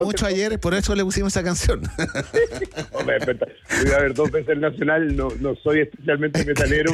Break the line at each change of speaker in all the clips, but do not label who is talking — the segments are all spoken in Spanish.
mucho ayer, por eso le pusimos esa canción.
Hombre, voy a ver 2 veces el Nacional, no soy especialmente metalero,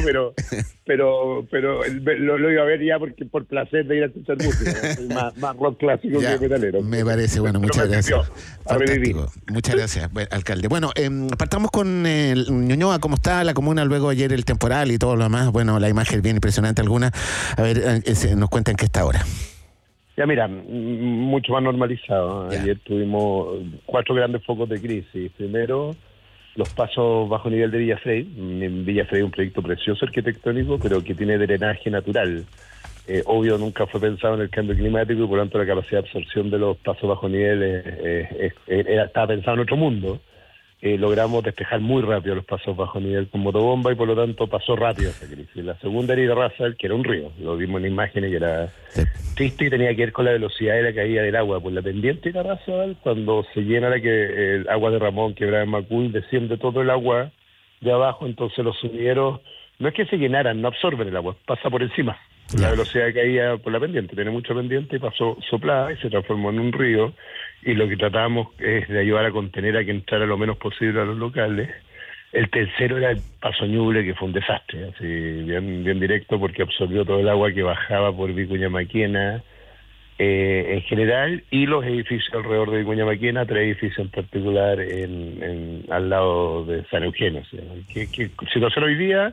pero lo iba a ver ya porque por placer de ir a escuchar música. Soy más rock clásico
Ya,
que metalero.
me parece, bueno,
Pero
muchas
me sirvió
gracias.
a revivir.
Fantástico. Muchas gracias, alcalde. Bueno, partamos con Ñuñoa, ¿cómo está la comuna luego ayer el temporal y todo lo demás? Bueno, la imagen bien impresionante alguna. A ver, nos cuentan qué está ahora.
Ya mira, mucho más normalizado.
Ya.
Ayer tuvimos 4 grandes focos de crisis. Primero, los pasos bajo nivel de Villa Frey. Villa Frey es un proyecto precioso arquitectónico, pero que tiene drenaje natural. Obvio, nunca fue pensado en el cambio climático y por lo tanto la capacidad de absorción de los pasos bajo nivel estaba pensado en otro mundo. Logramos despejar muy rápido los pasos bajo nivel con motobomba y por lo tanto pasó rápido esa crisis. La segunda era Irarrázaval, que era un río, lo vimos en imágenes y era triste y tenía que ver con la velocidad de la caída del agua. Por la pendiente de Irarrázaval, cuando se llena el agua de Ramón, Quebrada de Macul, desciende todo el agua de abajo, entonces los sumideros no es que se llenaran, no absorben el agua, pasa por encima. La velocidad de caída por la pendiente, tiene mucha pendiente y pasó soplada y se transformó en un río. Y lo que tratamos es de ayudar a contener a que entrara lo menos posible a los locales. El tercero era el Paso Ñuble, que fue un desastre, así bien directo, porque absorbió todo el agua que bajaba por Vicuña Maquena en general, y los edificios alrededor de Vicuña Maquena, 3 edificios en particular al lado de San Eugenio. O sea, que situación hoy día,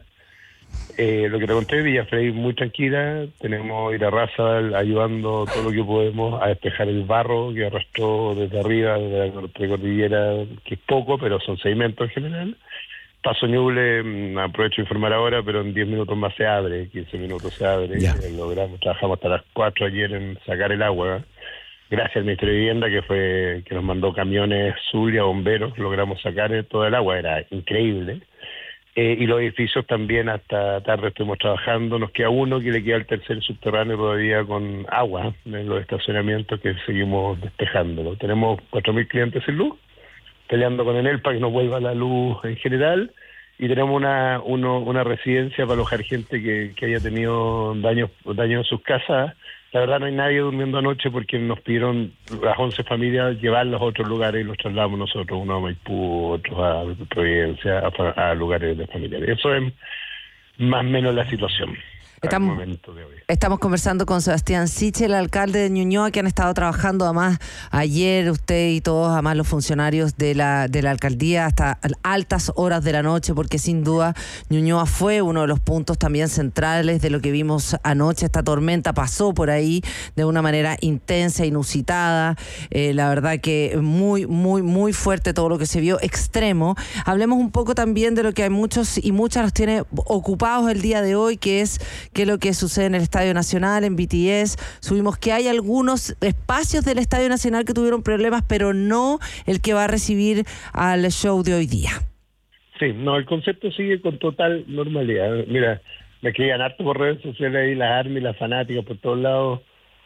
lo que te conté, Villa Frey muy tranquila, tenemos Irarrázaval ayudando todo lo que podemos a despejar el barro que arrastró desde arriba, desde la precordillera, que es poco, pero son sedimentos en general. Paso Ñuble, aprovecho de informar ahora, pero en 10 minutos más se abre, 15 minutos se abre. Trabajamos hasta las 4 ayer en sacar el agua. Gracias al Ministerio de Vivienda que nos mandó camiones Zulia, bomberos, logramos sacar todo el agua, era increíble. Y los edificios también hasta tarde estuvimos trabajando. Nos queda uno que le queda el tercer subterráneo todavía con agua en los estacionamientos que seguimos despejándolo. Tenemos 4.000 clientes sin luz, peleando con Enel para que nos vuelva la luz en general, y tenemos una residencia para alojar gente que haya tenido daño en sus casas. La verdad no hay nadie durmiendo anoche porque nos pidieron las 11 familias llevarlos a otros lugares y los trasladamos nosotros, uno a Maipú, otros a Providencia, a lugares de familiares. Eso es más o menos la situación.
Estamos conversando con Sebastián Sichel, el alcalde de Ñuñoa, que han estado trabajando además ayer usted y todos, además los funcionarios de la alcaldía hasta altas horas de la noche, porque sin duda Ñuñoa fue uno de los puntos también centrales de lo que vimos anoche. Esta tormenta pasó por ahí de una manera intensa, inusitada, la verdad que muy, muy, muy fuerte todo lo que se vio, extremo. Hablemos un poco también de lo que hay muchos y muchas los tiene ocupados el día de hoy, que es lo que sucede en el Estadio Nacional, en BTS. Subimos que hay algunos espacios del Estadio Nacional que tuvieron problemas, pero no el que va a recibir al show de hoy día.
Sí, no, el concepto sigue con total normalidad. Mira, me escribían harto por redes sociales ahí, las ARMY, las fanáticas por todos lados.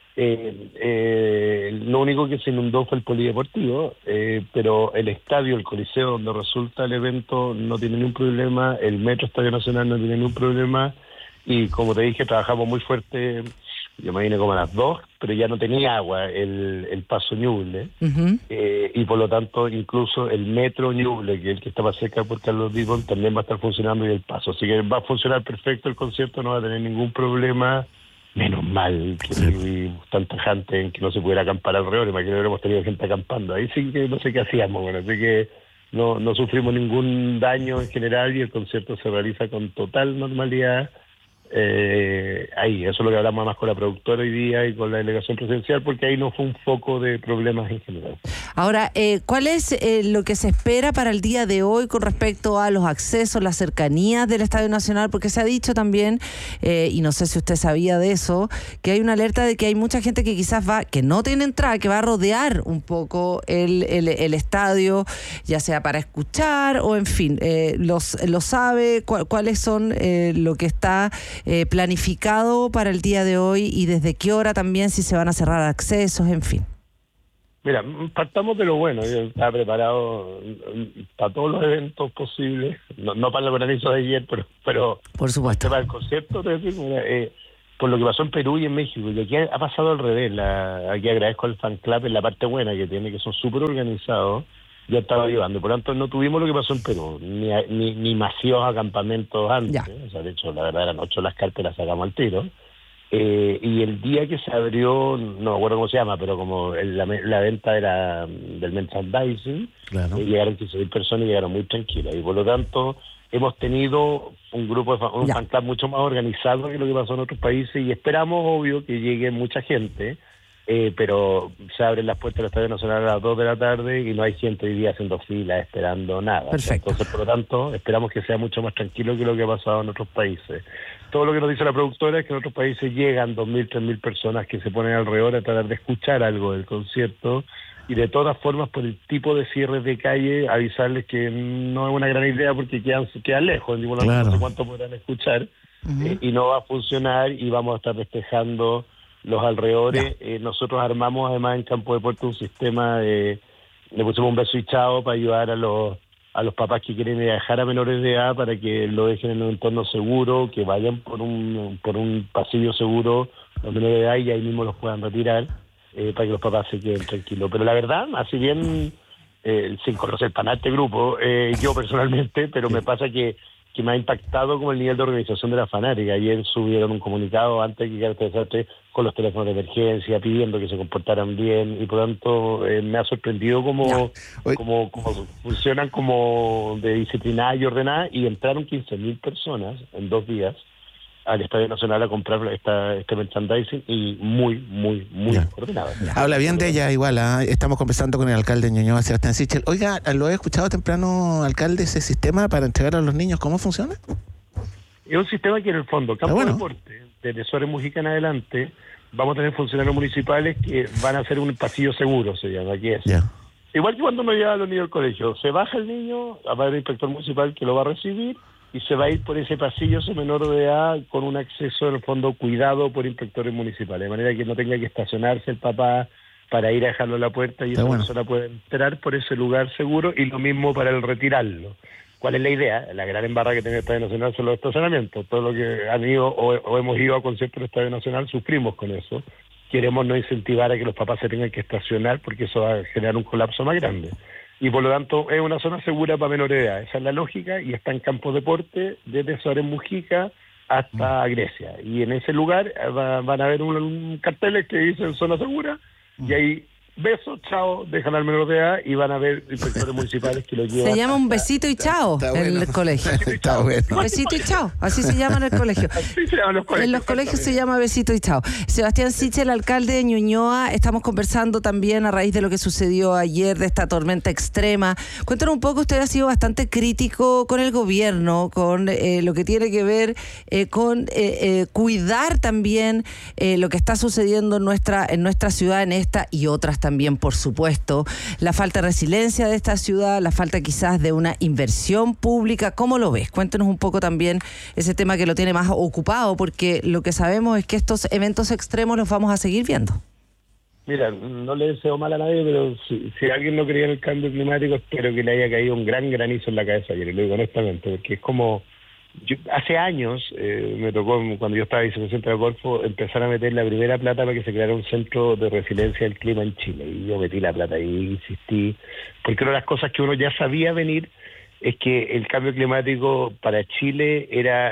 Lo único que se inundó fue el polideportivo, pero el estadio, el Coliseo, donde resulta el evento, no tiene ningún problema. El Metro Estadio Nacional no tiene ningún problema. Y como te dije, trabajamos muy fuerte. Yo me vine como a las 2, pero ya no tenía agua el Paso Ñuble.
Uh-huh.
Y por lo tanto, incluso el Metro Ñuble, que es el que estaba cerca por Carlos Dibón, también va a estar funcionando, y el Paso. Así que va a funcionar perfecto el concierto, no va a tener ningún problema. Menos mal que vi tanta gente en que no se pudiera acampar alrededor. Imagino que hubiéramos tenido gente acampando. Ahí sí que no sé qué hacíamos. Bueno, así que no sufrimos ningún daño en general y el concierto se realiza con total normalidad. Ahí, eso es lo que hablamos más con la productora hoy día y con la delegación presidencial, porque ahí no fue un foco de problemas en general.
Ahora, ¿cuál es lo que se espera para el día de hoy con respecto a los accesos, las cercanías del Estadio Nacional? Porque se ha dicho también, y no sé si usted sabía de eso, que hay una alerta de que hay mucha gente que quizás que no tiene entrada, que va a rodear un poco el estadio, ya sea para escuchar o en fin, lo sabe, cuáles son lo que está planificado para el día de hoy y desde qué hora también, si se van a cerrar accesos, en fin.
Mira, partamos de lo bueno. Yo estaba preparado para todos los eventos posibles, no para el organizo de ayer, pero
por supuesto,
para el concierto. por lo que pasó en Perú y en México, y aquí ha pasado al revés. Aquí agradezco al fan club en la parte buena que tiene, que son súper organizados, ya estaba ayudando. Por lo tanto, no tuvimos lo que pasó en Perú, ni masivos acampamentos antes.
Ya.
O sea, de hecho, la verdad eran 8 las cartas, las sacamos al tiro. Y el día que se abrió, no me acuerdo cómo se llama, pero como la venta era del merchandising,
Claro.
Llegaron 15.000 personas y llegaron muy tranquilas. Y por lo tanto, hemos tenido un grupo, un fan club mucho más organizado que lo que pasó en otros países, y esperamos, obvio, que llegue mucha gente, pero se abren las puertas del Estadio Nacional a las 2 de la tarde y no hay gente hoy día haciendo fila, esperando nada.
Perfecto.
Entonces, por lo tanto, esperamos que sea mucho más tranquilo que lo que ha pasado en otros países. Todo lo que nos dice la productora es que en otros países llegan 2.000, 3.000 personas que se ponen alrededor a tratar de escuchar algo del concierto, y de todas formas, por el tipo de cierres de calle, avisarles que no es una gran idea porque quedan lejos,
Claro.
no sé cuánto podrán escuchar, y no va a funcionar, y vamos a estar despejando los alrededores. Nosotros armamos además en Campo de Puerto un sistema le pusimos un beso y chao para ayudar a los papás que quieren viajar a menores de edad, para que lo dejen en un entorno seguro, que vayan por un pasillo seguro los menores de edad, y ahí mismo los puedan retirar, para que los papás se queden tranquilos. Pero la verdad, así bien, sin conocer para nada este grupo, yo personalmente, pero me pasa que me ha impactado como el nivel de organización de la fanática. Ayer subieron un comunicado antes de que llegara este desastre con los teléfonos de emergencia, pidiendo que se comportaran bien, y por tanto me ha sorprendido cómo funcionan como de disciplinada y ordenada, y entraron 15.000 personas en 2 días al Estadio Nacional a comprar este merchandising, y muy ordenado.
Habla bien de ella igual, ¿eh? Estamos conversando con el alcalde de Ñuñoa, Sebastián Sichel. Oiga, ¿lo he escuchado temprano, alcalde, ese sistema para entregar a los niños? ¿Cómo funciona?
Es un sistema que en el fondo, Campo de Deporte, desde Suárez Mujica en adelante, vamos a tener funcionarios municipales que van a hacer un pasillo seguro, se llama, que es. Igual que cuando uno lleva a los niños al colegio, se baja el niño, va a haber el inspector municipal que lo va a recibir, y se va a ir por ese pasillo, ese menor de edad, con un acceso, en el fondo, cuidado por inspectores municipales, de manera que no tenga que estacionarse el papá para ir a dejarlo a la puerta, y esa persona puede entrar por ese lugar seguro, y lo mismo para el retirarlo. ¿Cuál es la idea? La gran embarra que tiene el Estadio Nacional son los estacionamientos. Todo lo que han ido o hemos ido a conciertos del Estadio Nacional sufrimos con eso. Queremos no incentivar a que los papás se tengan que estacionar, porque eso va a generar un colapso más grande. Y por lo tanto es una zona segura para menores de edad. Esa es la lógica, y está en Campo de Deporte desde Suárez Mujica hasta Grecia. Y en ese lugar van a haber un carteles que dicen zona segura, y ahí besos, chao, dejan al menor de edad, y van a ver inspectores municipales que lo llevan.
Se llama un besito y chao en el colegio.
Está bueno.
Besito y chao, así se llama en el colegio.
Así se llaman los colegios.
En los colegios se llama besito y chao. Sebastián Sichel, alcalde de Ñuñoa, estamos conversando también a raíz de lo que sucedió ayer, de esta tormenta extrema. Cuéntanos un poco, usted ha sido bastante crítico con el gobierno, con lo que tiene que ver con cuidar también lo que está sucediendo en nuestra ciudad, en esta y otras también, por supuesto, la falta de resiliencia de esta ciudad, la falta quizás de una inversión pública. ¿Cómo lo ves? Cuéntanos un poco también ese tema que lo tiene más ocupado, porque lo que sabemos es que estos eventos extremos los vamos a seguir viendo.
Mira, no le deseo mal a nadie, pero si alguien no creía en el cambio climático, espero que le haya caído un gran granizo en la cabeza ayer, y lo digo honestamente, porque es como... hace años me tocó, cuando yo estaba vicepresidente del Golfo, empezar a meter la primera plata para que se creara un centro de resiliencia del clima en Chile, y yo metí la plata y insistí, porque una de las cosas que uno ya sabía venir es que el cambio climático para Chile iba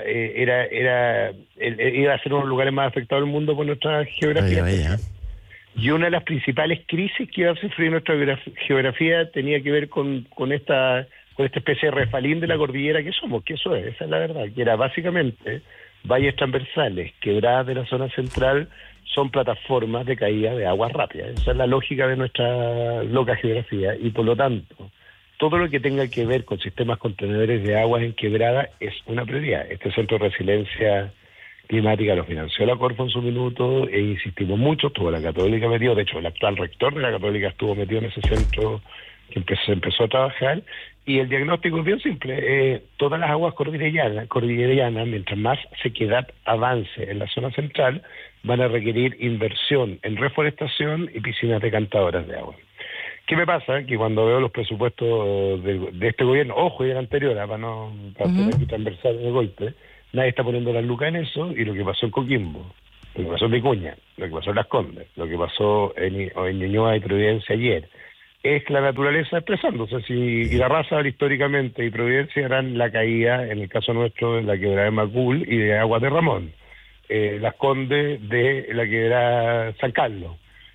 a ser uno de los lugares más afectados del mundo por nuestra geografía. Y una de las principales crisis que iba a sufrir nuestra geografía tenía que ver con esta especie de refalín de la cordillera que somos, que eso es, esa es la verdad, que era básicamente valles transversales, quebradas de la zona central, son plataformas de caída de aguas rápidas. Esa es la lógica de nuestra loca geografía, y por lo tanto, todo lo que tenga que ver con sistemas contenedores de aguas en quebrada es una prioridad. Este centro de resiliencia climática lo financió la Corfo en su minuto, e insistimos mucho, estuvo la Católica metido, de hecho el actual rector de la Católica estuvo metido en ese centro que empezó a trabajar, y el diagnóstico es bien simple. Todas las aguas cordilleranas, mientras más sequedad avance en la zona central, van a requerir inversión en reforestación y piscinas decantadoras de agua. ¿Qué me pasa? Que cuando veo los presupuestos de este gobierno, ojo, y del anterior, para hacer aquí transversal de golpe, nadie está poniendo las lucas en eso, y lo que pasó en Coquimbo, lo que pasó en Vicuña, lo que pasó en Las Condes, lo que pasó en Ñuñoa y Providencia ayer, es la naturaleza expresándose. Si Irarrázaval históricamente y Providencia eran la caída, en el caso nuestro, de la quebrada de Macul y de Aguas de Ramón, Las Condes de la quebrada San Carlos,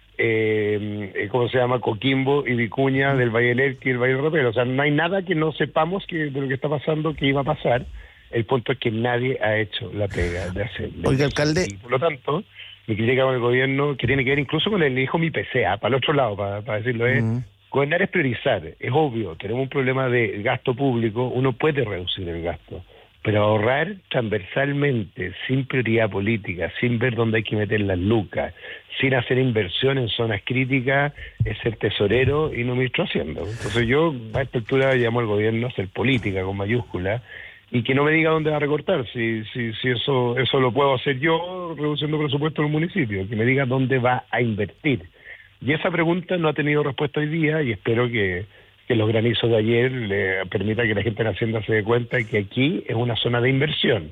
¿cómo se llama? Coquimbo y Vicuña del Valle del Elqui y el Valle del Ropero. O sea, no hay nada que no sepamos de lo que está pasando que iba a pasar. El punto es que nadie ha hecho la pega de hacerlo.
Oiga, alcalde.
Y por lo tanto, mi crítica con el gobierno, que tiene que ver incluso con el hijo mi PCA, para el otro lado, para decirlo, es gobernar es priorizar. Es obvio, tenemos un problema de gasto público, uno puede reducir el gasto, pero ahorrar transversalmente, sin prioridad política, sin ver dónde hay que meter las lucas, sin hacer inversión en zonas críticas, es ser tesorero y no ministro Hacienda. Entonces yo a esta altura llamo al gobierno a hacer política con mayúsculas y que no me diga dónde va a recortar, si eso lo puedo hacer yo reduciendo presupuesto en un municipio, que me diga dónde va a invertir. Y esa pregunta no ha tenido respuesta hoy día y espero que los granizos de ayer le permita que la gente en Hacienda se dé cuenta que aquí es una zona de inversión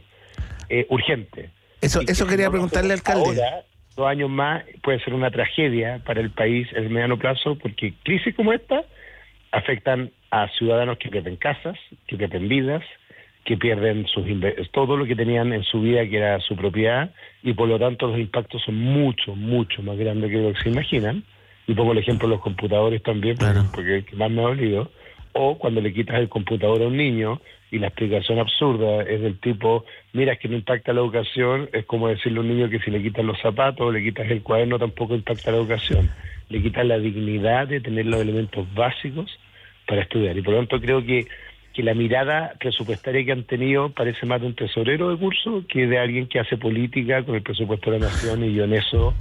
urgente.
Eso quería preguntarle al alcalde.
Ahora, 2 años más, puede ser una tragedia para el país en el mediano plazo, porque crisis como esta afectan a ciudadanos que pierden casas, que pierden vidas, que pierden todo lo que tenían en su vida, que era su propiedad, y por lo tanto los impactos son mucho, mucho más grandes que lo que se imaginan. Y pongo el ejemplo de los computadores también,
claro,
porque es el que más me ha dolido. O cuando le quitas el computador a un niño y la explicación absurda es del tipo, mira, es que no impacta la educación, es como decirle a un niño que si le quitas los zapatos o le quitas el cuaderno tampoco impacta la educación. Le quitas la dignidad de tener los elementos básicos para estudiar. Y por lo tanto creo que la mirada presupuestaria que han tenido parece más de un tesorero de curso que de alguien que hace política con el presupuesto de la nación, y yo en eso,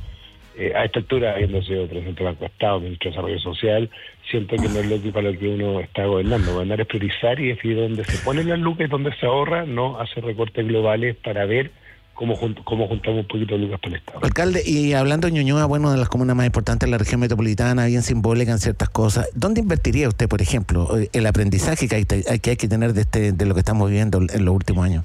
a esta altura, habiendo sido presidente del Banco Estado, ministro de Desarrollo Social, siento que no es lo que para lo que uno está gobernando. Gobernar es priorizar y decidir dónde se ponen las lucas y dónde se ahorra, no hacer recortes globales para ver cómo juntamos un poquito de lucas para el Estado.
Alcalde, y hablando de Ñuñoa, bueno, de las comunas más importantes de la región metropolitana, bien simbólica en ciertas cosas, ¿dónde invertiría usted, por ejemplo, el aprendizaje que hay que tener de lo que estamos viviendo en los últimos años?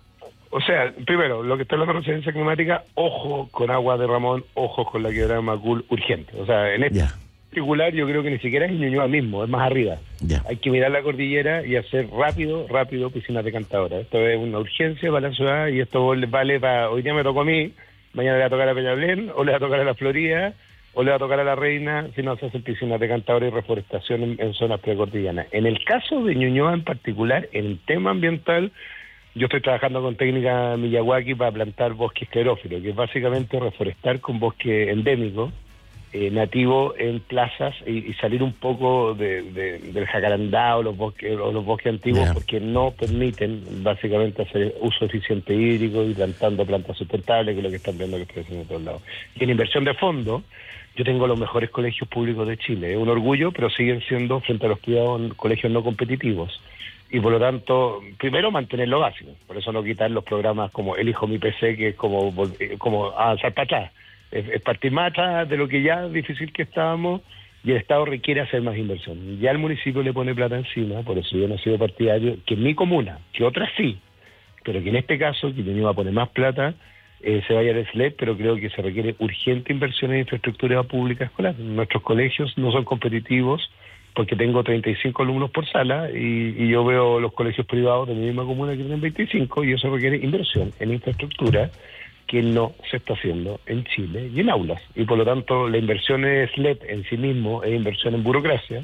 O sea, primero, lo que está en la residencia climática, ojo con Agua de Ramón, ojo con la quebrada de Macul, urgente. O sea, en este particular yo creo que ni siquiera es Ñuñoa mismo, es más arriba. Hay que mirar la cordillera y hacer rápido piscinas decantadoras. Esto es una urgencia para la ciudad y esto vale para, hoy día me tocó a mí, mañana le va a tocar a Peñalolén, o le va a tocar a la Florida, o le va a tocar a la Reina, si no se hacen piscinas decantadoras y reforestación en zonas precordilleranas. En el caso de Ñuñoa en particular, en el tema ambiental, yo estoy trabajando con técnica Miyawaki para plantar bosque esclerófilo, que es básicamente reforestar con bosque endémico, nativo en plazas y salir un poco del jacarandá o los bosques antiguos, porque no permiten básicamente hacer uso eficiente hídrico y plantando plantas sustentables, que es lo que están viendo que estoy haciendo en todos lados. Y en inversión de fondo, yo tengo los mejores colegios públicos de Chile. Es un orgullo, pero siguen siendo, frente a los privados, colegios no competitivos. Y por lo tanto, primero mantener lo básico. Por eso no quitar los programas como Elijo mi PC, que es como avanzar para atrás. Es partir más atrás de lo que ya difícil que estábamos, y el Estado requiere hacer más inversión. Ya el municipio le pone plata encima, por eso yo no he sido partidario, que en mi comuna, que otras sí, pero que en este caso, que yo iba a poner más plata, se vaya al SLEP, pero creo que se requiere urgente inversión en infraestructura pública escolar. Nuestros colegios no son competitivos, porque tengo 35 alumnos por sala y yo veo los colegios privados de mi misma comuna que tienen 25, y eso requiere inversión en infraestructura que no se está haciendo en Chile y en aulas. Y por lo tanto, la inversión en SLEP en sí mismo es inversión en burocracia,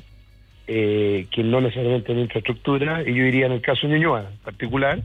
que no necesariamente en infraestructura. Y yo diría, en el caso de Ñuñoa en particular,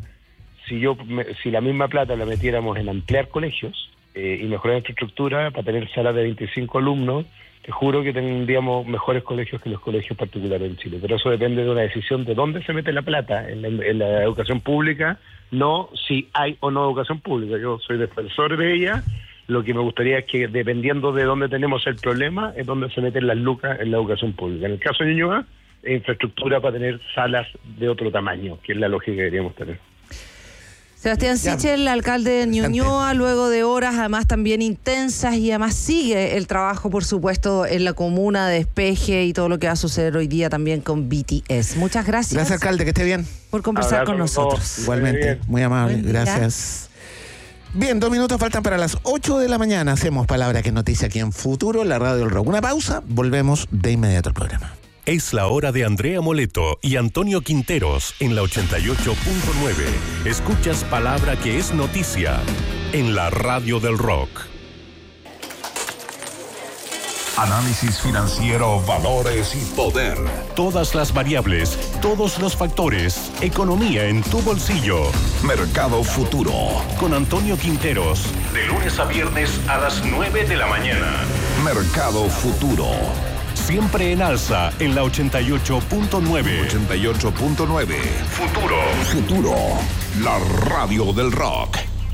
si la misma plata la metiéramos en ampliar colegios y mejorar la infraestructura para tener salas de 25 alumnos, te juro que tendríamos mejores colegios que los colegios particulares en Chile. Pero eso depende de una decisión de dónde se mete la plata, en la educación pública, no si hay o no educación pública. Yo soy defensor de ella. Lo que me gustaría es que, dependiendo de dónde tenemos el problema, es donde se meten las lucas en la educación pública. En el caso de Ñuñoa, infraestructura para tener salas de otro tamaño, que es la lógica que deberíamos tener.
Sebastián Sichel, alcalde de Ñuñoa, luego de horas además también intensas, y además sigue el trabajo, por supuesto, en la comuna de Despeje y todo lo que va a suceder hoy día también con BTS. Muchas gracias.
Gracias, alcalde, que esté bien.
Por conversar con nosotros.
Igualmente, muy amable, gracias. Bien, 2 minutos faltan para las 8 de la mañana. Hacemos Palabra que es noticia aquí en Futuro, la radio del rock. Una pausa, volvemos de inmediato al programa.
Es la hora de Andrea Moleto y Antonio Quinteros en la 88.9. Escuchas Palabra que es noticia en la radio del rock.
Análisis financiero, valores y poder.
Todas las variables, todos los factores. Economía en tu bolsillo.
Mercado Futuro.
Con Antonio Quinteros. De lunes a viernes a las 9 de la mañana.
Mercado Futuro.
Siempre en alza en la 88.9.
88.9.
Futuro.
Futuro. La radio del rock.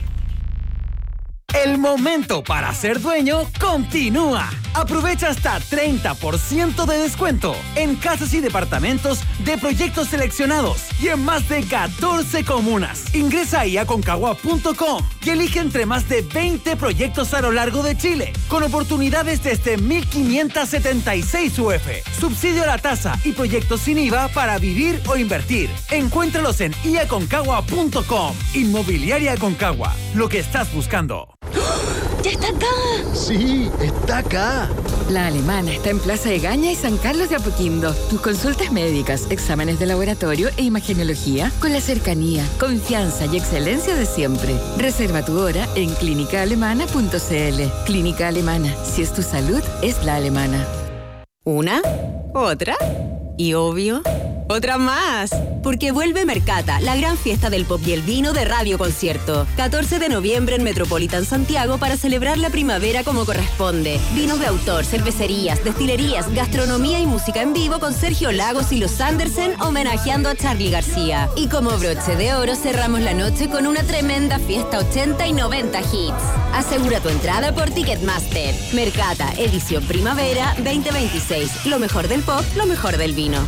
El momento para ser dueño continúa. Aprovecha hasta 30% de descuento en casas y departamentos de proyectos seleccionados y en más de 14 comunas. Ingresa ahí a concagua.com y elige entre más de 20 proyectos a lo largo de Chile, con oportunidades desde 1.576 UF, subsidio a la tasa y proyectos sin IVA para vivir o invertir. Encuéntralos en iaconcagua.com. Inmobiliaria Aconcagua, lo que estás buscando.
¡Ya está acá!
Sí, está acá.
La Alemana está en Plaza Egaña y San Carlos de Apoquindo. Tus consultas médicas, exámenes de laboratorio e imagenología con la cercanía, confianza y excelencia de siempre. Reserva tu hora en clínicaalemana.cl. Clínica Alemana. Si es tu salud, es la alemana.
¿Una? ¿Otra? Y obvio, otra más. Porque vuelve Mercata, la gran fiesta del pop y el vino de Radio Concierto. 14 de noviembre en Metropolitan Santiago para celebrar la primavera como corresponde. Vinos de autor, cervecerías, destilerías, gastronomía y música en vivo con Sergio Lagos y los Andersen homenajeando a Charly García. Y como broche de oro cerramos la noche con una tremenda fiesta 80 y 90 hits. Asegura tu entrada por Ticketmaster. Mercata, edición primavera 2026. Lo mejor del pop, lo mejor del vino.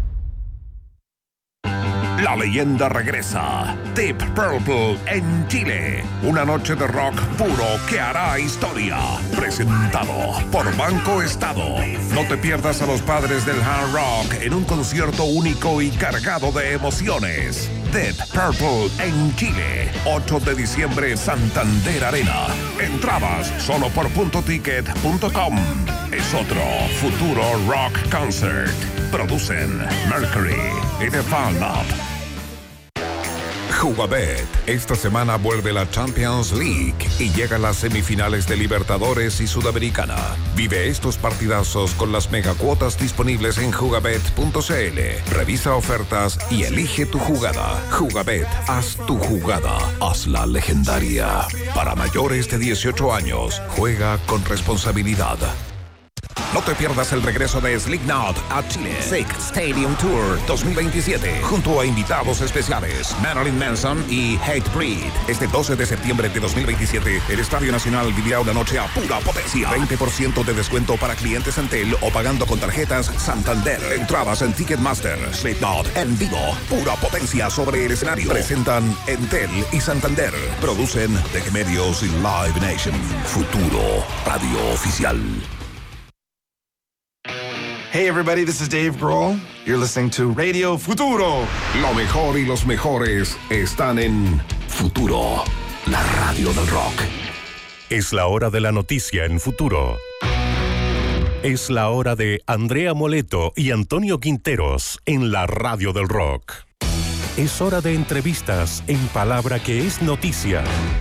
La leyenda regresa. Deep Purple en Chile. Una noche de rock puro que hará historia. Presentado por Banco Estado. No te pierdas a los padres del hard rock en un concierto único y cargado de emociones. Deep Purple en Chile. 8 de diciembre, Santander Arena. Entradas solo por .ticket.com. Es otro Futuro Rock Concert. Producen Mercury y The Fan Up. Jugabet. Esta semana vuelve la Champions League y llegan las semifinales de Libertadores y Sudamericana. Vive estos partidazos con las megacuotas disponibles en jugabet.cl. Revisa ofertas y elige tu jugada. Jugabet, haz tu jugada. Hazla legendaria. Para mayores de 18 años, juega con responsabilidad. No te pierdas el regreso de Slipknot a Chile. Sick Stadium Tour 2027. Junto a invitados especiales Marilyn Manson y Hatebreed. Este 12 de septiembre de 2027, el Estadio Nacional vivirá una noche a pura potencia. 20% de descuento para clientes Entel o pagando con tarjetas Santander. Entradas en Ticketmaster. Slipknot en vivo. Pura potencia sobre el escenario. Presentan Entel y Santander. Producen TG Medios y Live Nation. Futuro Radio Oficial.
Hey everybody, this is Dave Grohl. You're listening to Radio Futuro.
Lo mejor y los mejores están en Futuro, la radio del rock.
Es la hora de la noticia en Futuro. Es la hora de Andrea Moleto y Antonio Quinteros en la radio del rock. Es hora de entrevistas en Palabra que es noticia.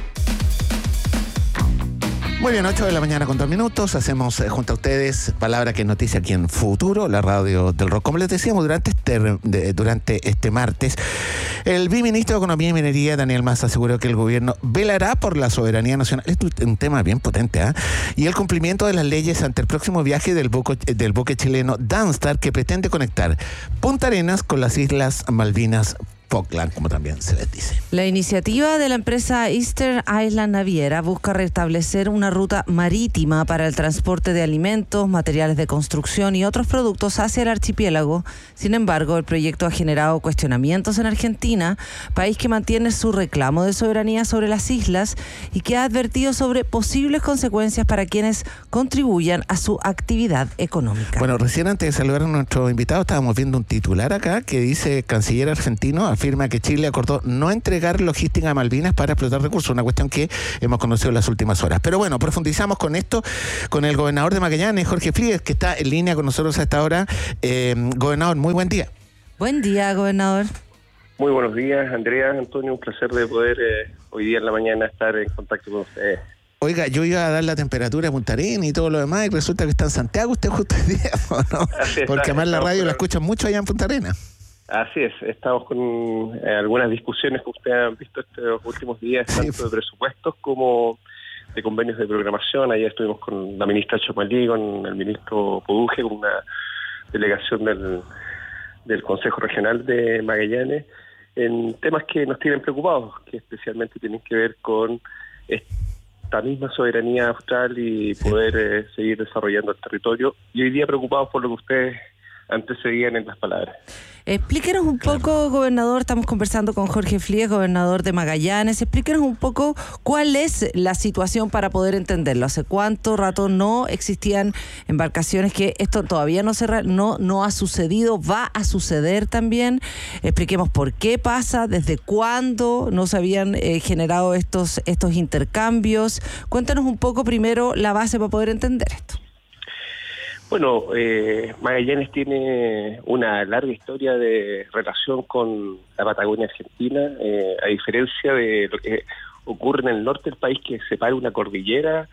Muy bien, 8 de la mañana con 2 minutos. Hacemos junto a ustedes Palabra que es noticia aquí en Futuro, la radio del rock. Como les decíamos, durante este martes, el viceministro de Economía y Minería, Daniel Mas, aseguró que el gobierno velará por la soberanía nacional. Esto es un tema bien potente, ¿eh? Y el cumplimiento de las leyes ante el próximo viaje del buque chileno Danstar, que pretende conectar Punta Arenas con las Islas Malvinas Falkland, como también se les dice.
La iniciativa de la empresa Eastern Island Naviera busca restablecer una ruta marítima para el transporte de alimentos, materiales de construcción y otros productos hacia el archipiélago. Sin embargo, el proyecto ha generado cuestionamientos en Argentina, país que mantiene su reclamo de soberanía sobre las islas y que ha advertido sobre posibles consecuencias para quienes contribuyan a su actividad económica.
Bueno, recién antes de saludar a nuestro invitado, estábamos viendo un titular acá que dice: canciller argentino afirma que Chile acordó no entregar logística a Malvinas para explotar recursos, una cuestión que hemos conocido en las últimas horas. Pero bueno, profundizamos con esto, con el gobernador de Magallanes, Jorge Fríguez, que está en línea con nosotros a esta hora. Gobernador, muy buen día.
Buen día, gobernador.
Muy buenos días, Andrea, Antonio, un placer de poder hoy día en la mañana estar en contacto con ustedes.
Oiga, yo iba a dar la temperatura de Punta Arenas y todo lo demás, y resulta que está en Santiago usted justo el día, ¿no? Porque además la radio la escuchan mucho allá en Punta Arenas.
Así es, estamos con algunas discusiones que ustedes han visto estos últimos días, tanto de presupuestos como de convenios de programación. Ayer estuvimos con la ministra Chomalí, con el ministro Poduje, con una delegación del Consejo Regional de Magallanes, en temas que nos tienen preocupados, que especialmente tienen que ver con esta misma soberanía austral y poder seguir desarrollando el territorio. Y hoy día preocupados por lo que ustedes antecedían en las palabras.
Explíquenos un poco, gobernador, estamos conversando con Jorge Fríguez, gobernador de Magallanes. Explíquenos un poco cuál es la situación para poder entenderlo. ¿Hace cuánto rato no existían embarcaciones? Que esto todavía no ha sucedido, va a suceder también. Expliquemos por qué pasa, desde cuándo no se habían generado estos intercambios. Cuéntanos un poco primero la base para poder entender esto.
Bueno, Magallanes tiene una larga historia de relación con la Patagonia Argentina, a diferencia de lo que ocurre en el norte del país, que separa una cordillera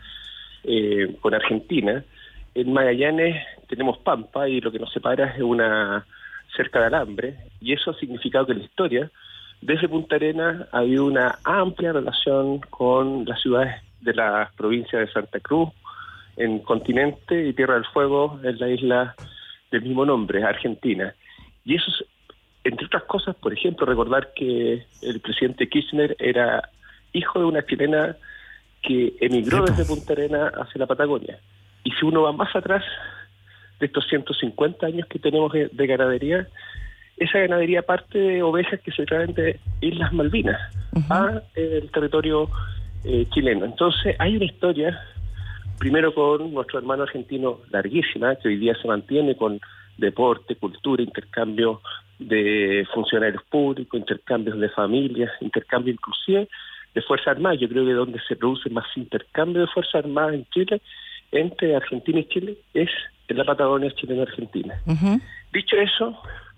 con Argentina. En Magallanes tenemos pampa y lo que nos separa es una cerca de alambre, y eso ha significado que en la historia, desde Punta Arenas, ha habido una amplia relación con las ciudades de la provincia de Santa Cruz, en Continente, y Tierra del Fuego, en la isla del mismo nombre, Argentina. Y eso es, entre otras cosas, por ejemplo, recordar que el presidente Kirchner era hijo de una chilena que emigró desde Punta Arenas hacia la Patagonia. Y si uno va más atrás de estos 150 años que tenemos de ganadería, esa ganadería parte de ovejas que se traen de Islas Malvinas a el territorio chileno. Entonces hay una historia, primero con nuestro hermano argentino larguísima, que hoy día se mantiene con deporte, cultura, intercambio de funcionarios públicos, intercambios de familias, intercambio inclusive de Fuerzas Armadas. Yo creo que donde se produce más intercambio de Fuerzas Armadas en Chile, entre Argentina y Chile, es en la Patagonia chileno-argentina. Dicho eso,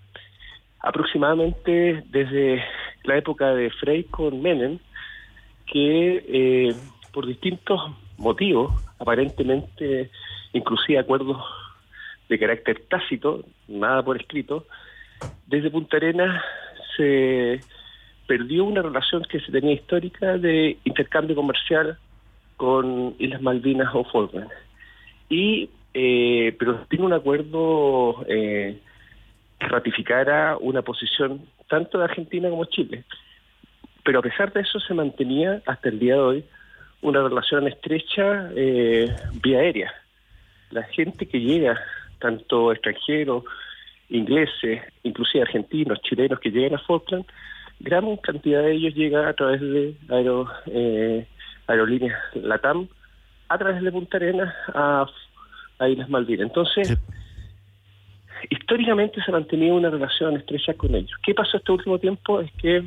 aproximadamente desde la época de Frei con Menem, que por distintos motivos, aparentemente inclusive acuerdos de carácter tácito, nada por escrito, desde Punta Arenas se perdió una relación que se tenía histórica de intercambio comercial con Islas Malvinas o Falkland. Pero tiene un acuerdo que ratificara una posición tanto de Argentina como Chile. Pero a pesar de eso se mantenía hasta el día de hoy una relación estrecha vía aérea. La gente que llega, tanto extranjeros, ingleses, inclusive argentinos, chilenos que llegan a Falkland, gran cantidad de ellos llega a través de aerolíneas LATAM, a través de Punta Arenas a Islas Malvinas. Entonces, históricamente se ha mantenido una relación estrecha con ellos. ¿Qué pasó este último tiempo? Es que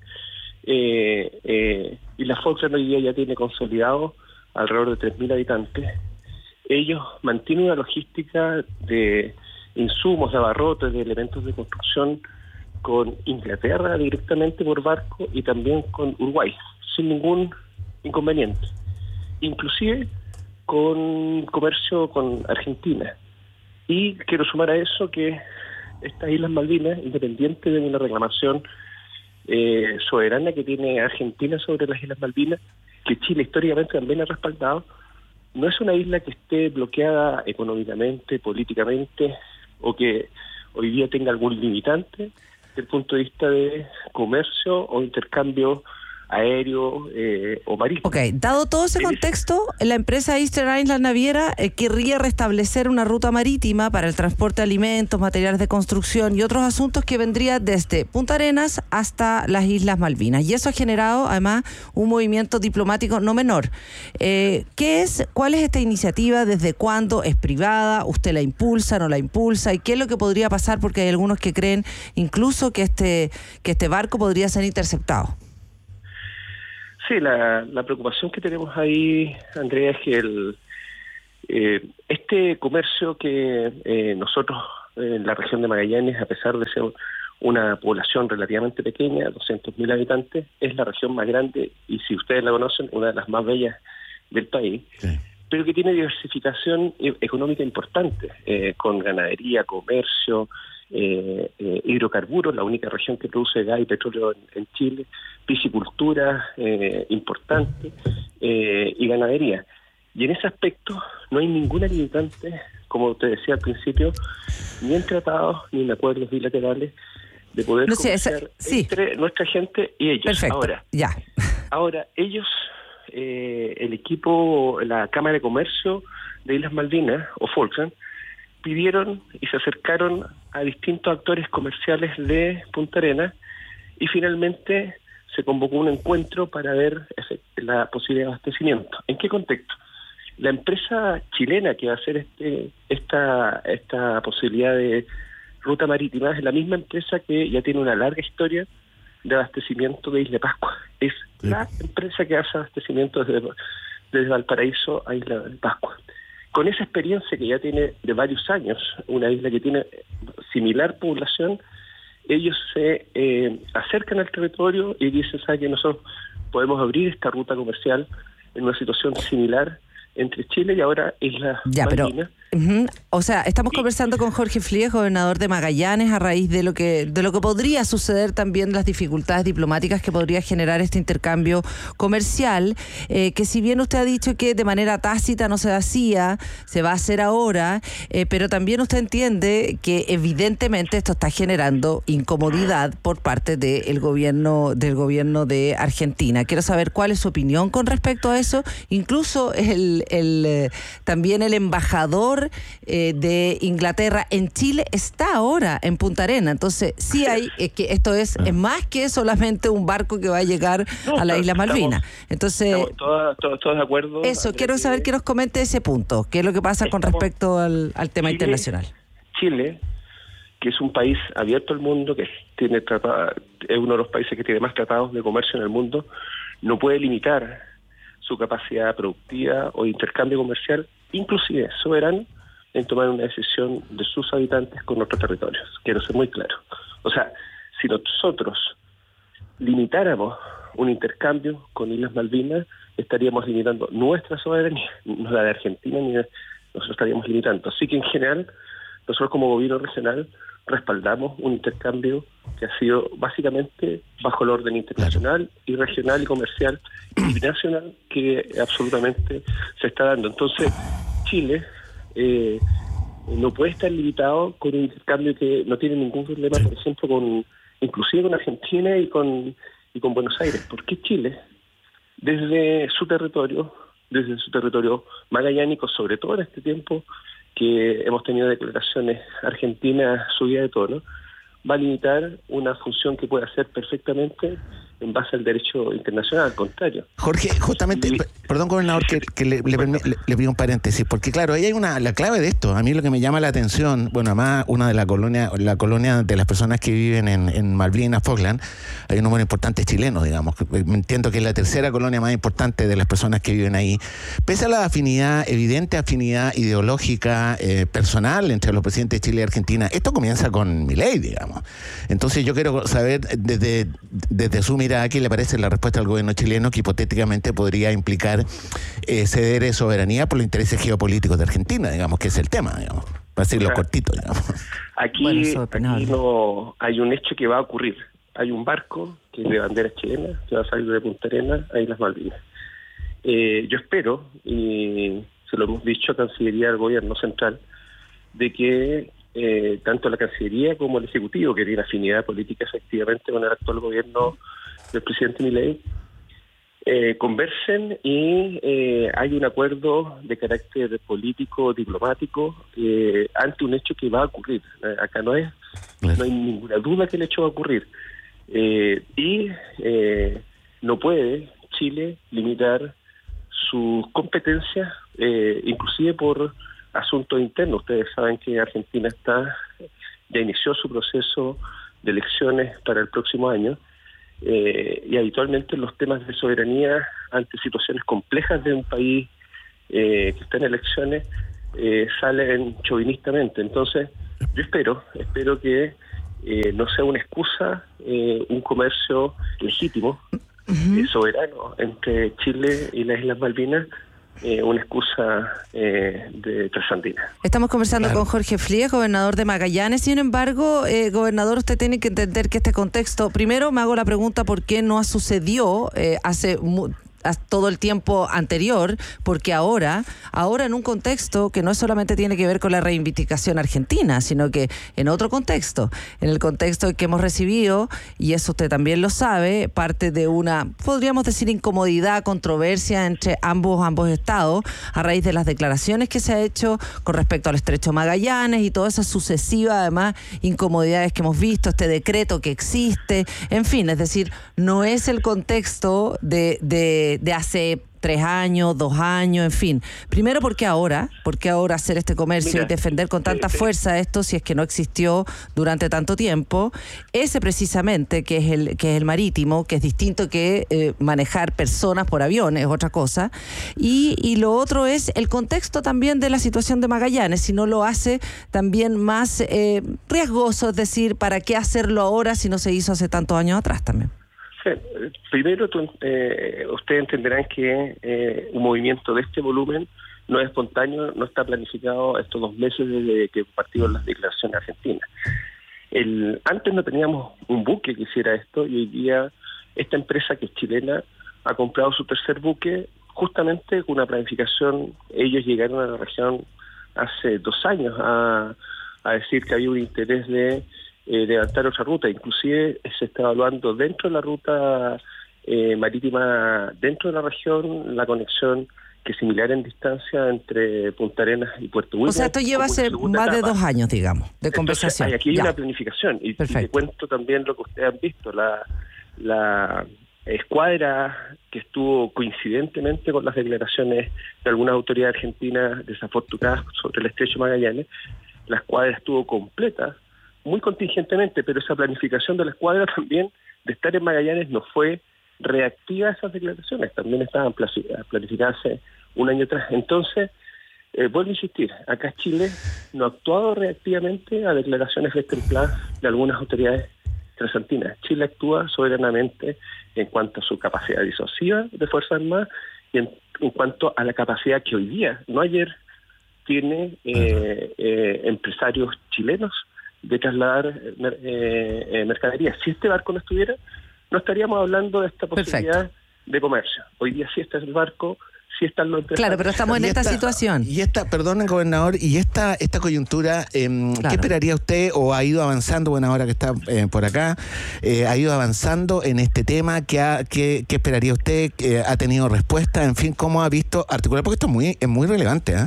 Islas Falkland hoy día ya tiene consolidado alrededor de 3.000 habitantes. Ellos mantienen una logística de insumos, de abarrotes, de elementos de construcción con Inglaterra directamente por barco y también con Uruguay, sin ningún inconveniente. Inclusive con comercio con Argentina. Y quiero sumar a eso que estas Islas Malvinas, independiente de una reclamación soberana que tiene Argentina sobre las Islas Malvinas, que Chile históricamente también ha respaldado, no es una isla que esté bloqueada económicamente, políticamente, o que hoy día tenga algún limitante desde el punto de vista de comercio o intercambio aéreo o marítimo.
Ok, dado todo ese contexto, la empresa Eastern Island Naviera querría restablecer una ruta marítima para el transporte de alimentos, materiales de construcción y otros asuntos que vendría desde Punta Arenas hasta las Islas Malvinas. Y eso ha generado, además, un movimiento diplomático no menor. ¿Cuál es esta iniciativa? ¿Desde cuándo? ¿Es privada? ¿Usted la impulsa, no la impulsa? ¿Y qué es lo que podría pasar? Porque hay algunos que creen incluso que este barco podría ser interceptado.
Sí, la preocupación que tenemos ahí, Andrea, es que este comercio que nosotros en la región de Magallanes, a pesar de ser una población relativamente pequeña, 200.000 habitantes, es la región más grande y, si ustedes la conocen, una de las más bellas del país, sí, pero que tiene diversificación económica importante, con ganadería, comercio, hidrocarburos, la única región que produce gas y petróleo en Chile, piscicultura importante, y ganadería. Y en ese aspecto no hay ninguna limitante, como te decía al principio, ni en tratados ni en acuerdos bilaterales, de poder comerciar entre nuestra gente y ellos.
Perfecto.
Ahora ellos, el equipo, la Cámara de Comercio de Islas Malvinas o Falkland, pidieron y se acercaron a distintos actores comerciales de Punta Arenas y finalmente se convocó un encuentro para ver la posibilidad de abastecimiento. ¿En qué contexto? La empresa chilena que va a hacer esta posibilidad de ruta marítima es la misma empresa que ya tiene una larga historia de abastecimiento de Isla de Pascua. Es la empresa que hace abastecimiento desde Valparaíso a Isla de Pascua. Con esa experiencia que ya tiene de varios años, una isla que tiene similar población, ellos se acercan al territorio y dicen, ¿sabe que nosotros podemos abrir esta ruta comercial en una situación similar entre Chile y ahora Islas Malvinas?
O sea, estamos conversando con Jorge Flies, gobernador de Magallanes, a raíz de lo que podría suceder también, las dificultades diplomáticas que podría generar este intercambio comercial, que si bien usted ha dicho que de manera tácita no se hacía, se va a hacer ahora, pero también usted entiende que evidentemente esto está generando incomodidad por parte del gobierno de Argentina. Quiero saber cuál es su opinión con respecto a eso. Incluso también el embajador de Inglaterra en Chile está ahora en Punta Arenas. Entonces sí hay que esto es más que solamente un barco que va a llegar a la isla Malvinas. Entonces
estamos todos de acuerdo.
Eso, quiero saber que nos comente ese punto, qué es lo que pasa con respecto al tema internacional.
Chile, que es un país abierto al mundo, que tiene es uno de los países que tiene más tratados de comercio en el mundo, no puede limitar su capacidad productiva o intercambio comercial, inclusive soberano, en tomar una decisión de sus habitantes con otros territorios. Quiero ser muy claro. O sea, si nosotros limitáramos un intercambio con Islas Malvinas, estaríamos limitando nuestra soberanía, no la de Argentina, ni nosotros estaríamos limitando. Así que en general, nosotros como gobierno regional respaldamos un intercambio que ha sido básicamente bajo el orden internacional y regional y comercial y nacional que absolutamente se está dando. Entonces, Chile no puede estar limitado con un intercambio que no tiene ningún problema, por ejemplo, inclusive con Argentina y con Buenos Aires. Porque Chile, desde su territorio magallánico, sobre todo en este tiempo que hemos tenido declaraciones argentinas subidas de tono, va a limitar una función que puede hacer perfectamente en base al derecho internacional, al contrario.
Jorge, justamente, perdón, gobernador, que le pido un paréntesis, porque claro, ahí hay la clave de esto. A mí lo que me llama la atención, bueno, además una de la colonia de las personas que viven en Malvinas, Falkland, hay un número importante chileno, digamos. Me entiendo que es la tercera colonia más importante de las personas que viven ahí. Pese a la evidente afinidad ideológica personal entre los presidentes de Chile y Argentina, esto comienza con Milei, digamos. Entonces yo quiero saber desde su mirada qué le parece la respuesta del gobierno chileno, que hipotéticamente podría implicar ceder soberanía por los intereses geopolíticos de Argentina, digamos, que es el tema, digamos, para decirlo cortito, digamos.
Aquí no hay un hecho que va a ocurrir. Hay un barco que es de bandera chilena que va a salir de Punta Arenas a Islas Malvinas. Yo espero, y se lo hemos dicho a Cancillería del Gobierno Central, de que tanto la Cancillería como el Ejecutivo, que tiene afinidad política efectivamente con el actual gobierno del presidente Milei, conversen y hay un acuerdo de carácter político, diplomático, ante un hecho que va a ocurrir. Acá no hay ninguna duda que el hecho va a ocurrir. Y no puede Chile limitar sus competencias, inclusive por asuntos internos. Ustedes saben que Argentina ya inició su proceso de elecciones para el próximo año, y habitualmente los temas de soberanía ante situaciones complejas de un país que está en elecciones salen chauvinistamente. Entonces yo espero que no sea una excusa un comercio legítimo, soberano entre Chile y las Islas Malvinas, una excusa de trasandina.
Estamos conversando con Jorge Flies, gobernador de Magallanes. Sin embargo, gobernador, usted tiene que entender que este contexto, primero me hago la pregunta por qué no sucedió hace todo el tiempo anterior, porque ahora en un contexto que no solamente tiene que ver con la reivindicación argentina, sino que en otro contexto, en el contexto que hemos recibido, y eso usted también lo sabe, parte de una, podríamos decir, incomodidad, controversia entre ambos estados, a raíz de las declaraciones que se ha hecho con respecto al Estrecho Magallanes y todas esas sucesivas, además, incomodidades que hemos visto, este decreto que existe, en fin, es decir, no es el contexto de hace 3 años, 2 años, en fin. Primero, ¿por qué ahora hacer este comercio y defender con tanta fuerza esto si es que no existió durante tanto tiempo? Ese precisamente, que es el marítimo, que es distinto que manejar personas por avión, es otra cosa. Y lo otro es el contexto también de la situación de Magallanes, si no lo hace también más riesgoso, es decir, ¿para qué hacerlo ahora si no se hizo hace tantos años atrás también?
Primero, ustedes entenderán que un movimiento de este volumen no es espontáneo, no está planificado estos 2 meses desde que partieron las declaraciones argentinas. Antes no teníamos un buque que hiciera esto, y hoy día esta empresa, que es chilena, ha comprado su 3er buque justamente con una planificación. Ellos llegaron a la región hace 2 años a decir que había un interés de levantar otra ruta. Inclusive se está evaluando dentro de la ruta marítima dentro de la región la conexión, que es similar en distancia, entre Punta Arenas y Puerto Williams.
O sea, esto lleva hace más de 2 años, digamos, de conversación.
Entonces, aquí hay una planificación, y te cuento también lo que ustedes han visto, la escuadra que estuvo coincidentemente con las declaraciones de algunas autoridades argentinas desafortunadas sobre el Estrecho Magallanes. La escuadra estuvo completa, muy contingentemente, pero esa planificación de la escuadra también de estar en Magallanes no fue reactiva a esas declaraciones, también estaban planificadas hace 1 año atrás. Entonces, vuelvo a insistir, acá Chile no ha actuado reactivamente a declaraciones ejemplares de algunas autoridades transantinas. Chile actúa soberanamente en cuanto a su capacidad disuasiva de Fuerzas Armadas y en cuanto a la capacidad que hoy día, no ayer, tiene empresarios chilenos de trasladar mercaderías. Si este barco no estuviera, no estaríamos hablando de esta posibilidad de comercio. Hoy día sí está el barco, sí están los empresarios.
Claro, pero estamos en esta situación.
Y perdonen, gobernador, y esta coyuntura, ¿qué esperaría usted, o ha ido avanzando, bueno, ahora que está por acá, ha ido avanzando en este tema? ¿Qué esperaría usted? ¿Ha tenido respuesta? En fin, ¿cómo ha visto articular? Porque esto es muy relevante,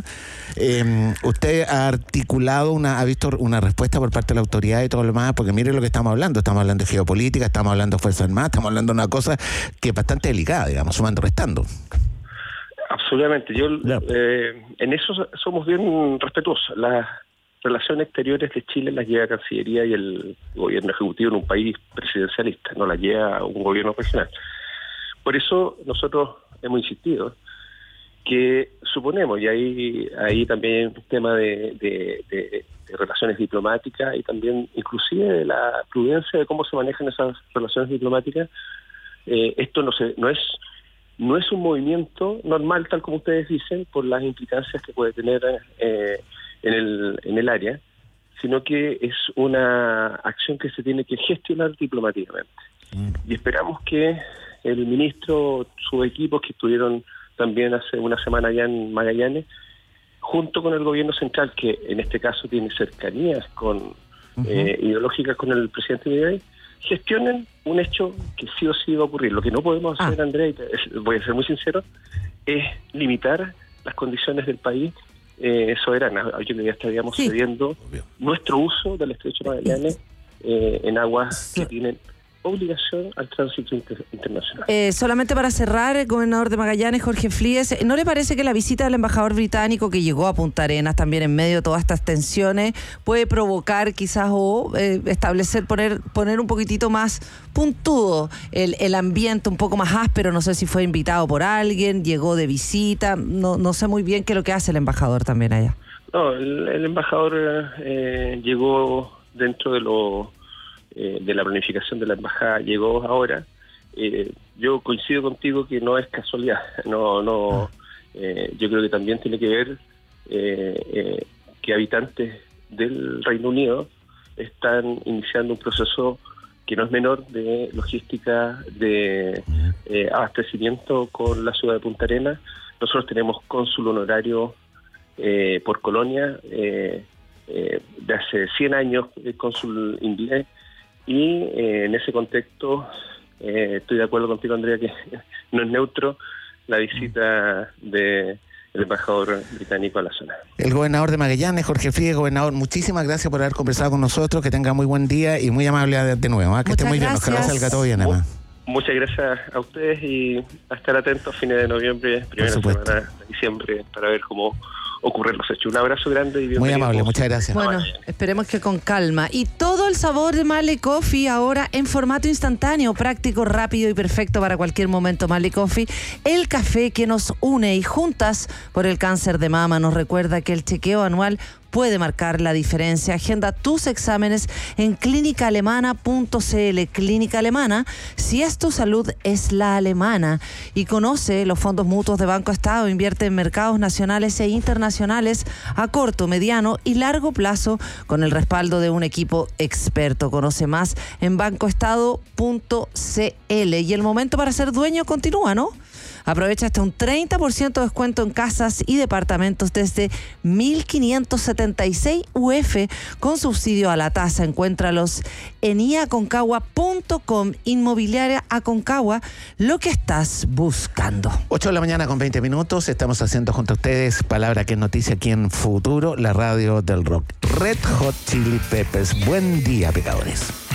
usted ha articulado ha visto una respuesta por parte de la autoridad y todo lo demás, porque mire lo que estamos hablando de geopolítica, estamos hablando de Fuerzas Armadas, estamos hablando de una cosa que es bastante delicada, digamos, sumando, restando.
Absolutamente. En eso somos bien respetuosos. Las relaciones exteriores de Chile las lleva Cancillería y el gobierno ejecutivo en un país presidencialista, no las lleva un gobierno regional. Por eso nosotros hemos insistido que suponemos, y ahí también un tema de relaciones diplomáticas y también inclusive de la prudencia de cómo se manejan esas relaciones diplomáticas. Esto no es un movimiento normal, tal como ustedes dicen, por las implicancias que puede tener en el área, sino que es una acción que se tiene que gestionar diplomáticamente. Y esperamos que el ministro, sus equipos que estuvieron también hace 1 semana allá en Magallanes, junto con el gobierno central, que en este caso tiene cercanías ideológicas con el presidente Milei, gestionen un hecho que sí o sí va a ocurrir. Lo que no podemos hacer, Andrea, y voy a ser muy sincero, es limitar las condiciones del país soberanas. Yo creo que ya estaríamos cediendo nuestro uso del estrecho de Magallanes en aguas que tienen obligación al tránsito internacional.
Solamente para cerrar, el gobernador de Magallanes, Jorge Flies, ¿no le parece que la visita del embajador británico que llegó a Punta Arenas también en medio de todas estas tensiones puede provocar quizás establecer, poner un poquitito más puntudo el ambiente, un poco más áspero? No sé si fue invitado por alguien, llegó de visita, no sé muy bien qué es lo que hace el embajador también allá.
No, el embajador llegó dentro de la planificación de la embajada, llegó ahora. Yo coincido contigo que no es casualidad, yo creo que también tiene que ver que habitantes del Reino Unido están iniciando un proceso que no es menor de logística de abastecimiento con la ciudad de Punta Arenas. Nosotros tenemos cónsul honorario por Colonia de hace 100 años, el cónsul inglés. Y en ese contexto, estoy de acuerdo contigo, Andrea, que no es neutro la visita del embajador británico a la zona.
El gobernador de Magallanes, Jorge Flies. Gobernador, muchísimas gracias por haber conversado con nosotros, que tenga muy buen día y muy amable de nuevo. Que esté muy bien, ojalá salga todo bien, además.
Muchas gracias a ustedes y a estar atentos a fines de noviembre, primera semana de diciembre, para ver cómo ocurren los hechos. Un abrazo grande y bienvenido.
Muy amable, muchas gracias.
Bueno, esperemos que con calma. Y todo el sabor de Male Coffee ahora en formato instantáneo, práctico, rápido y perfecto para cualquier momento. Male Coffee, el café que nos une y juntas por el cáncer de mama. Nos recuerda que el chequeo anual puede marcar la diferencia. Agenda tus exámenes en clínicaalemana.cl. Clínica Alemana, si es tu salud, es la alemana. Y conoce los fondos mutuos de Banco Estado. Invierte en mercados nacionales e internacionales a corto, mediano y largo plazo con el respaldo de un equipo experto. Conoce más en bancoestado.cl. Y el momento para ser dueño continúa, ¿no? Aprovecha hasta un 30% de descuento en casas y departamentos desde 1.576 UF con subsidio a la tasa. Encuéntralos en iaconcagua.com. Inmobiliaria Aconcagua, lo que estás buscando.
8 de la mañana con 20 minutos. Estamos haciendo junto a ustedes Palabra que es Noticia aquí en Futuro, la radio del rock. Red Hot Chili Peppers. Buen día, pecadores.